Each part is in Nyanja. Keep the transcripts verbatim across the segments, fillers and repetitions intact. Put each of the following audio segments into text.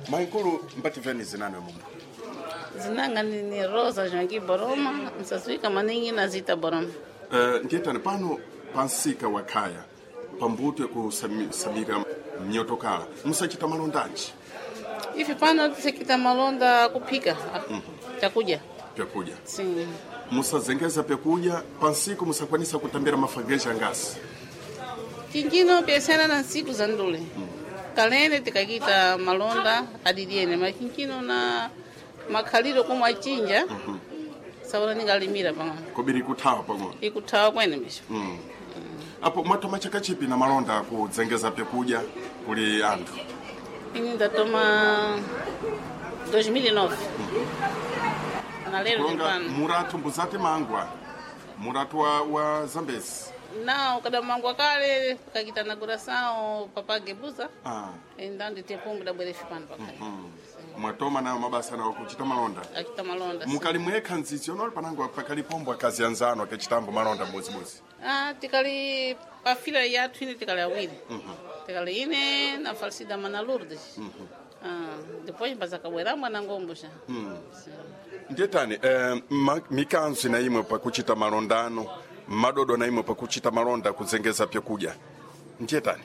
Maikulu mbativeni zinano mumbu. Zinanga ni Rosa Jangi Boroma, msazwika maningi na Zita Boroma. Uh, Ndietani pano pansika wakaya, pambutwe kusamira mnyotokala, musachita malondaji? Ifi pano tusekita malonda kupika, mm -hmm. chakuja. Pekuja. Sim. Musazengeza pekuja, pansiko musakwanisa kutambira mafagesha ngasi? Kinkino piesana na siku za ndule. Mm. Kalene tikakita malonda adidiene, makinkino na makhaliro kumwa chinja. Mm -hmm. Saura ningalimira pang'ono. Kobiri kutawa pang'ono. Ikutawa kwene misho. Mm. Mm. Apo mwatoma chaka chipi na malonda kuzengeza pekuja kuli antu? Ini ndatoma dois mil e nove. Mm. Na lero ndipano. Muratu mbuzate mangwa. Muratu wa, wa Zambezi. Não, cada mangwa kale kakita na Curaçao papa gebuza. Ah. Endando tempombo da Boerefipano pakale. Mhm. Mwatoma na mabasa na kuchita malonda. Akita malonda. Mukali mweka nzisionol panango pakali pombo akazi anzano akachitambo malonda mozi mozi. Ah, tikali pafila ya twini tikali awili. Mhm. Tikali ine na Falsida Mana Lourdes. Mhm. Ah, depois bazaka weramba na ngombosha. Mhm. Ndietani eh mikanzu na imwe pa kuchita malondano. Madodo na imwe pa kuchita malonda kuzengeza pekuja. Ndietani?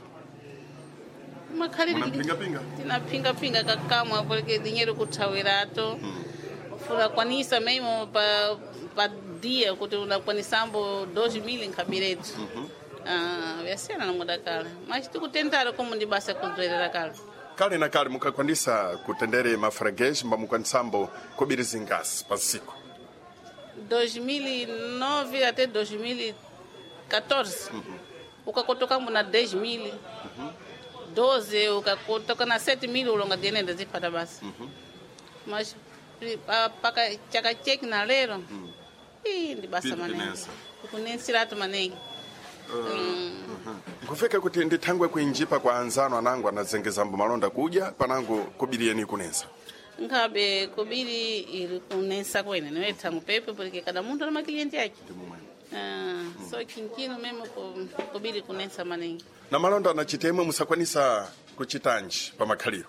Makhaliri pinga pinga. Tina pinga pinga kakamwa porque dinheiro kutawirato. Hmm. Fura kwanisa mesmo pa pa dia kuti unakwanisambo dois mil em cabireto. Mhm. Ah, vyasena na muda kale. Mas tikutentara como ndi basa kuzwerera kale. Kale na kale mukakwanisa kutendere mafraguês mba mukwansambo kobiri zingasi pasiku. dois mil e nove até dois mil e quatorze. Mhm. Ukakotoka muna dez mil. Mhm. doze ukakotoka na sete mil ulonga dienenda zipata basi. Mhm. Mas paka chaka check na lero. Mhm. Ii ndi basa manengi. Kunensirato manengi. Uh, mm. uh-huh. Kufika kuti ndithangwe kuinjipa kwa anzano anangu anazengeza mbu malonda kuja panangu kubirieni kunensa. Ngabe kubiri ili kunensa kwene niwe tangu pepe porque cada mundo na maklienti yake. Ah, uh, so kinkino memo kubiri kunensa manengi. Na malonda na chitemwe musakwanisa kuchitanji pa makhaliro.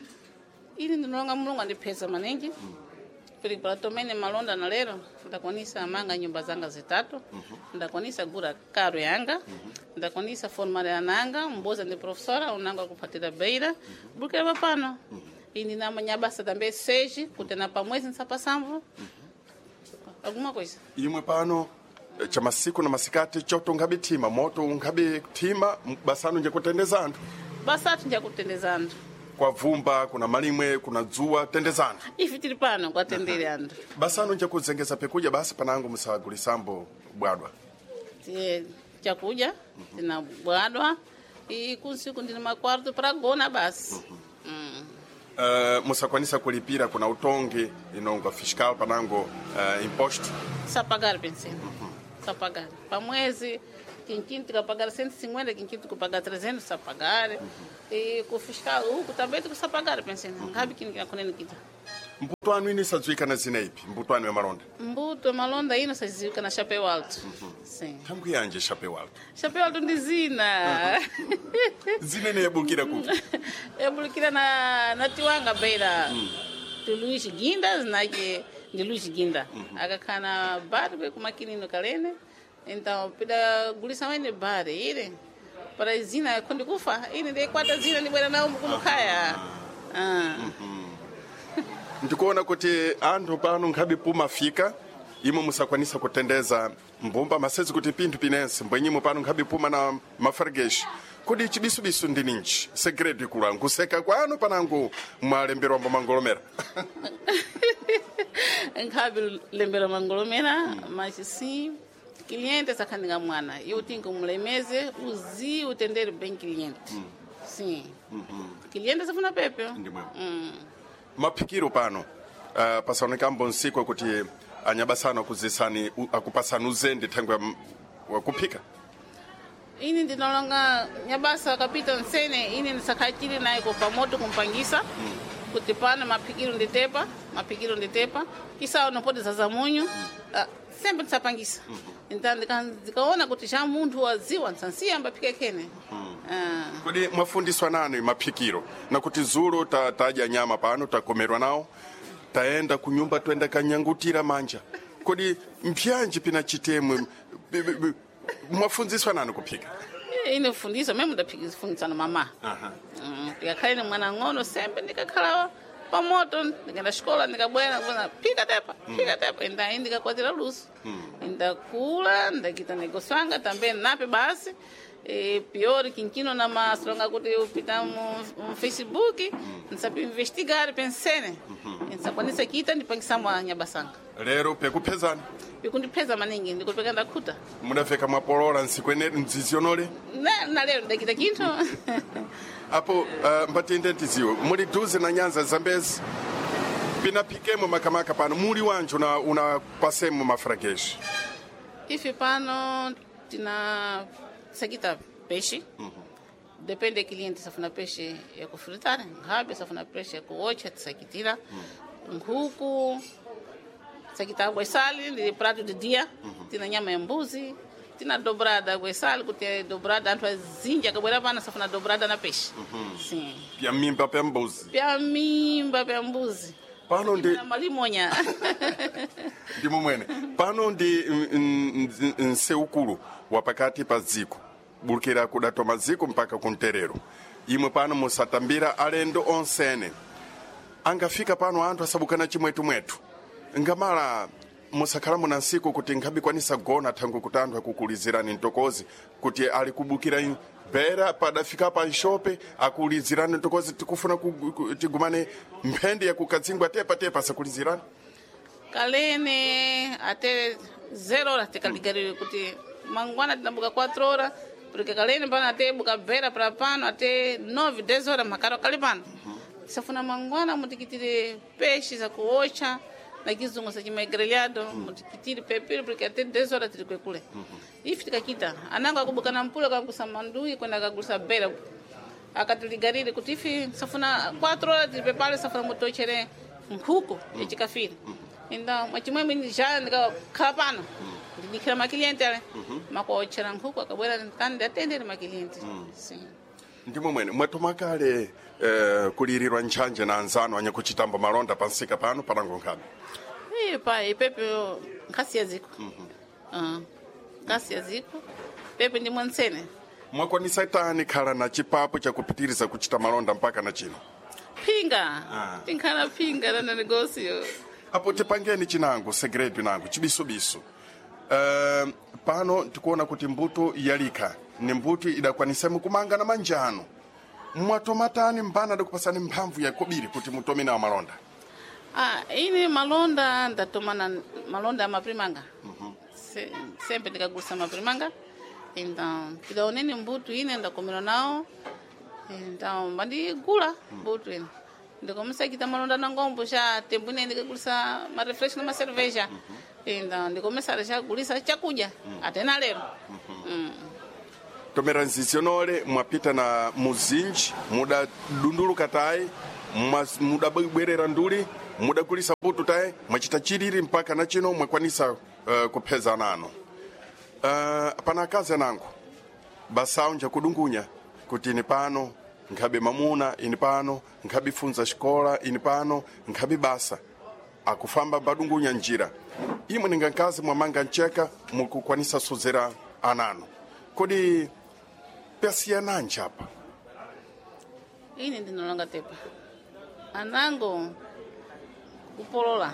Ili ndinonga mulungu andipesa manengi. Mm. Porque para tomene malonda na lero ndakwanisa manga nyumba zanga zitatu. Uh -huh. Ndakwanisa gura karo yanga. Uh -huh. Ndakwanisa formare ananga mboza ndi professora unanga kupatira beira. Uh -huh. Porque vapano. Uh -huh. Ini na manyabasa também seja kutena pamwezi nsapasambo. Uh -huh. Alguma coisa. Imwe pano cha masiku na masikati choto ngabe tima moto ngabe tima basano nje kutendezana. Basatu nje kutendezana. Kwa vumba kuna malimwe kuna dzua tendezana. Ifi tili pano kwa tendere ando. Basano nje kuzengeza pekuja basi panangu musagulisambo bwadwa. Tie chakuja tina bwadwa e kunsiku ndina makwarto para gona basi. Uh -huh. Mm. Uh, musakwanisa kulipira kuna utonge inonga fiscal panango uh, imposto. Sapagar pensei. Uh -huh. Sapagar. Pa mwezi quinquinho tem que pagar cento e cinquenta, quinquinho tem que pagar trezentos, só pagar. Uhum. E com o fiscal, o também tem que só pagar, pensei, não cabe que ninguém aconselha aqui. Mbuto anu ini sazuika na zinaipi? Mbuto anu ya malonda? Mbuto ya malonda ino sazuika na chapéu alto. Uhum. Sim. Tangu yanje chapéu alto? Chapéu alto ndi zina. Zina ne yabukira kupi? Yabukira na, na tiwanga beira. Mm. Tu Luiz Guindas, na que de Luiz Guinda. Uhum. Akakana barbe kumakini no kalene. Então, pela gulição é bare, ele para zina quando kufa, ele de quatro zina ni bwana nao kumukaya. Ah. Ndikuona kuti anthu pano nkhabi puma fika imo musakwanisa kutendeza mbumba masezi kuti pintu pinense mbwenyimo pano nkhabi puma na mafargeshi kodi chibisubisu ndi ninji segredo ikula nkuseka kwano panangu mwalemberwa mbo mangolomera. Nkhabi lembera mangolomera, mas sim cliente sakhaninga mwana eu tenho como lemeze uzi utendere bem cliente. Mm. Sim. Mhm. Mm cliente safuna pepe. Ndimwe. Mm. Mapikiro pano uh, pasaoneka mbonsiko kuti anyabasana kuzisani akupasana uzende tangwa wakupika. Ini ndinolonga nyabasa kapita nsene ini nisakachiri naye kwa pamoto kumpangisa. Mm. Kuti pano mapikiro nditepa, mapikiro nditepa. Kisa unapode zazamunyu. Mm. Uh, sempre nisapangisa. Mm -hmm. Então, ndikaona kuti já munthu waziwa nsansiya ambapika kene. Mm. Ah. Kodi mwafundiswa nani maphikiro na kuti zulu ta, tadya nyama pano takomerwa nawo taenda kunyumba twenda kanyangutira manja kodi mpyanji pina chitemwe b- b- b- mwafunziswa nani kuphika? Ine fundiswa mimi ndapikifundiswa na mama. Aha. Mm, ndikakhala ine mwana ng'ono sembe ndikakhala pamoto ndikaenda xikola ndikabwera kuna phika tepa phika tepa indayi ndikakwatira luso ndakula ndakita negócio anga também nape basi e pior kinkino na maslonga kuti upita mu, mu Facebook nsapi investigar pensene nsakwanisa kita ndipangisamo nyabasanga lero pekuphezani pikundipeza maningi ndikupeka ndakhuta mudafika mwapolola nsikweneri mzizionole na, na lero ndakita kinthu apo uh, mbatinde tiziwe muli duze na nyanza zambezi pinapikemo makamaka pano muli wanju una, una pasemo mafrageshi ife pano tina sakita peixe depende cliente safuna peixe ya kufritar ngabe safuna peixe ya kuocha tisakitira nkhuku sakita água e sal de prato de dia tina nyama ya mbuzi tina dobrada água e sal kuti dobrada antu azinja kabwera pana safuna dobrada na peixe sim pya mimba pya mbuzi pya mimba pya mbuzi pano ndi na malimonya ndi mumwene pano ndi nseukulu wapakati pa ziko bulukira kudatwa maziko mpaka kunterero imwe pano musatambira alendo onsene angafika pano anthu asabukana chimwetu mwetu ngamala musakhala muna nsiku kuti nkhabikwanisa gona thangu kuti anthu akukulizirani ntokozi kuti ali kubukira bera padafika pa nshope akulizirani ntokozi tikufuna tigumane mphende ya kukadzingwa tepa tepa sakulizirani kalene até zero horas tikaligarire kuti mangwana tinabuka quatro horas porque kalene pano até buka bera para pano até nove dez horas makaro kali pano safuna mangwana mutikitire peixe za kuocha na kizungu sa chima grelhado mutikitire pepino porque até dez horas tiri kule ifi tikakita anango akubuka na mpula kakusa mandui kwenda kagusa bera akatiligarire kuti ifi safuna quatro horas tiri prepare safuna mutochere nkhuku echikafiri então machimwemwe já ndikakhala pano ndidikira makiliente ale makuotchera nkhuku akabwera tani ndiatendere makiliente sim ndimo mwene mwatoma kale eh, kulirirwa ntchanje na anzano anye kuchitamba malonda pansika pano panango nkhabe e pai pepe nkhasi ya ziko ah nkhasi ya ziko pepe ndi mwansene mwakwanisa tani khala na chipapo chakupitiriza kuchita malonda mpaka na chino phinga Ah. tinkhala phinga na negócio apo tipangeni chinango segredo nango chibisubisu uh, pano tikuona kuti mbuto yalika ni mbuto idakwanisemu kumanga na manjano mwatomatani mpana dakupasani mphamvu ya kobiri kuti mutome na malonda ah ine malonda ndatomana malonda ya maprimanga Se, sempre ndikagusa maprimanga então pidaoneni mbuto ine ndakomera nawo então bandigula mbuto ine ndikomesa kita malonda na ngombo xa tempo ine ndikagulisa marefresh na macerveja então ndikomesa xa gulisa chakudya até na lero mm. tomera nzisionole mwapita na muzinji muda dundulu katayi muda bwerera nduli muda kulisa mbuto tayi mwachita chiriri mpaka na chino mwakwanisa uh, kupheza nano uh, pana akazi anango basaunja kudungunya kuti ini pano nkhabe mamuna ini pano nkhabe funza xikola ini pano nkhabe basa akufamba badungunya njira imwe ninga nkazi mwamanga ncheka mukukwanisa suzera anano kodi pesiyana nchapa ine ndinolanga tepa anango kupolola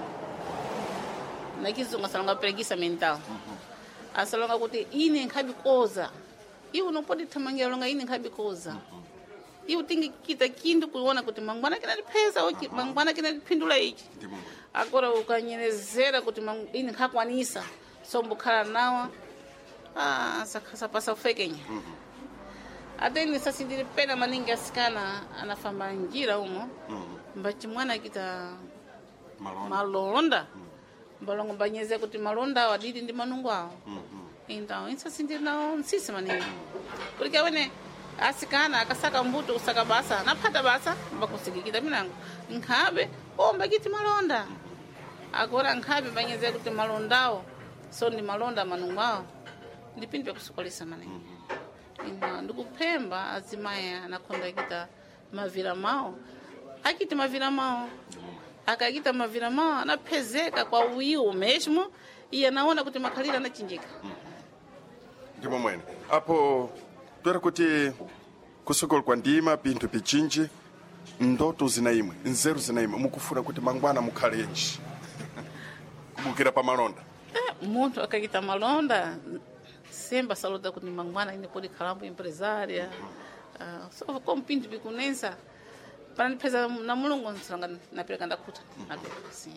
na kizungu asalonga preguiça mental asalonga kuti ine nkhabe koza iwe unopode thamangira longa ine nkhabe koza iwe tingi kita kindu kuona kuti mangwana kinalipeza oki mangwana kinalipindula ichi agora ukanyerezera kuti mang- ine nkhakwanisa sombukhala nawa ah sakasa pasa ufekenya ate nisasindire pena maningi asikana anafamba njira umo mbachi mwana kita malonda mbalongo mbanyeze kuti malonda wadidi ndi manungu awo então insasindire nawo nsisi maningi porque wene asikana akasaka mbuto usaka basa napata basa mbakusigikita minango nkhabe omba kiti malonda agora nkhabe mbanyeze kuti malondawo so ndi malonda manungu awo ndipindi pakusokolesa maningi ina ndikupemba azimayi anakhonda kita mavira mawo akiti mavira mawo akakita mavira mawo anapezeka kwa uyiwo mesmo iye anaona kuti makhalira anachinjika. Ndipo mwene apo twera kuti kusokolo kwa ndima pinthu pichinji ndoto zinaimwe nzeru zinaimwe mukufuna kuti mangwana mukhalenji kubukira pa malonda. Eh, munthu akakita malonda semba saluda kuti mangwana ine pode khalambo empresária. Uh, so como pinto bikunensa para nipeza na mulungu nsanga napereka ndakuta nabe sim.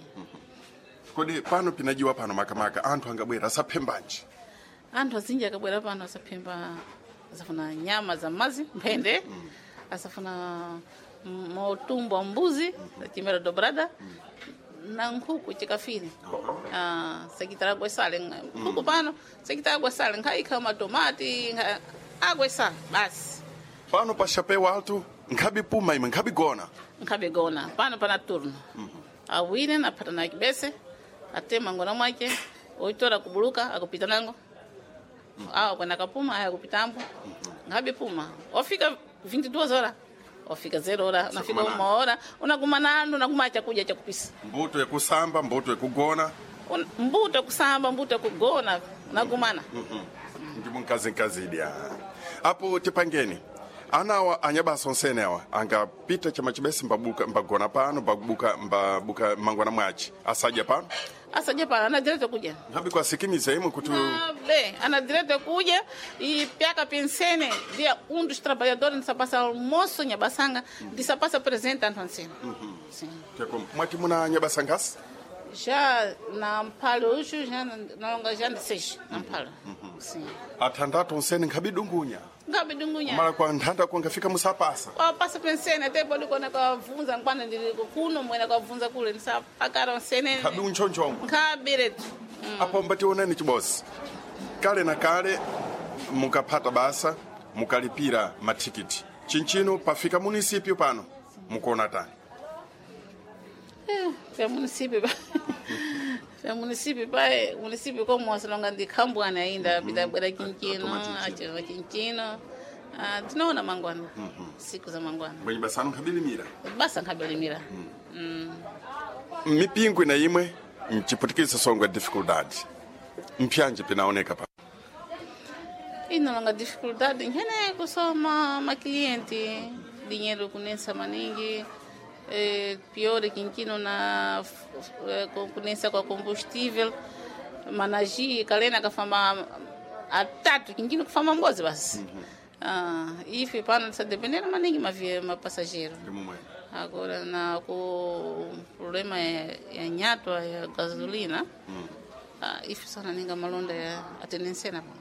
Kodi pano pinajiwa pano makamaka anthu angabwera asaphembanji. Anthu azinji akabwera pano asaphemba asafuna nyama za mazi mphende mm. asafuna motumbo wa mbuzi mm. chimera dobrada mm. na nkhuku chikafiri. Uh-huh. Ah, sekitara gwesale nkhuku mm. pano sekitara gwesale nkaika matomati nka agwesale basi. Pano pa Chapéu Alto nkhabi puma imwe nkhabi gona. Nkhabi gona pano pana turno. Mm -hmm. Awine na pata na kibese atema ngona mwake oitora kubuluka akupita nango. Mm -hmm. Ah, kwenda kapuma aya kupitambo. Mm -hmm. Nkhabi puma ofika vinte e duas horas ofika zero hora nafika uma hora unakumanano nakumacha kuja cha kupisa. Mbuto ya kusamba mbuto ya kugona. Un, mbuto ya kusamba mbuto ya kugona nakumana. Mm -hmm. Ndipo nkazi nkazi dia. Apo tipangeni. Anawa anyabasa onsene awa angapita chama chibesi mbabuka mbagona pano mbabuka mbabuka mangwana mwachi asaja pano asaja pano ana direto kuja ngapi kwa sikimiza imwe kutu be ana direto kuja e piaka pensene dia um dos trabalhadores nessa passa almoço nyabasanga disa passa presente antonsene. Mhm. Sim. Teko mwati muna nyabasangasi já na mpalo hoje já na longa já de seis na mpalo. Sim. Atandatu onsene ngabidungunya ngabe dungunya mara kwa ndanda kwa ngafika musapasa kwa pasa pensene até pode kona kwa vunza ngwana ndili kuno mwena kwa vunza kule nisa pakara onsene ngabi unchoncho ngabire mm. Apo mbati onani chibosi kale na kale mukapata basa mukalipira matikiti chinchino pafika munisipio pano mukona tani eh ya munisipio ya munisipio pai munisipio como asalonga ndi khambwana ainda bida bada kinchino acha kinchino ah tunaona mangwana siku za mangwana bwenye basano nkabilimira basa nkabilimira mm mipingo na imwe mchiputikisa songo difficulty mpyanje pinaoneka pa ina longa difficulty ngene kusoma ma cliente dinheiro kunensa maningi. Eh, pior quinquino na concorrência com combustível managi kalena kafama atatu quinquino kafama ngozi basi. Ah, e foi para não se depender mas ninguém mais via mais passageiro. Agora na o problema é é nhato é gasolina. Ah, e só na ninguém malonda é a tendência na.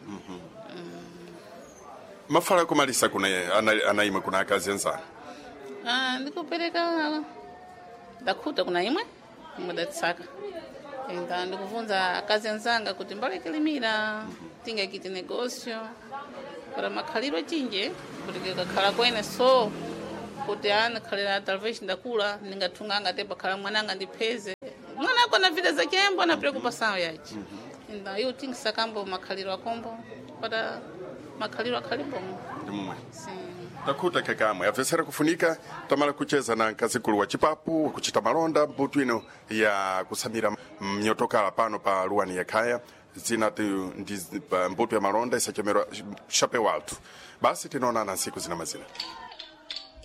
Mafala kumalisa kuna anaima kuna kazi nzana. Ah, ndikupereka ndakuta kuna imwe imwe datsaka então ndikuvunza kazi nzanga kuti mbalekelimira tinga kiti negócio para makhaliro chinje kuti kakhala kwene so kuti ana khalira talvez ndakula ningathunganga até pakhala mwananga ndipeze mwana kona vida za kembo na preocupação yachi então eu tinha sakambo makhaliro akombo para makhaliro akhalibo ndimwe sim. Takuta kakamwe afesera kufunika tamala kucheza na nkazikulu wa chipapu kuchita malonda mbutu ino ya kusamira mnyotokala pano pa luani ya kaya zina tu ndi mbutu ya malonda isachemera Chapéu Alto basi tinaona na siku zina mazina.